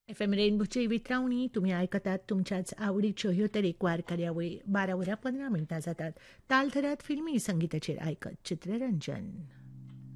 F M रेनबोची वितरावणी तुम्ही ऐकतात तुमच्याच आवडीच्यो ह्यो तरेकवार कार्यावळी 12 वरां 15 मिनटां जातात तालधऱ्यात फिल्मी संगीताचेर ऐकत चित्ररंजन.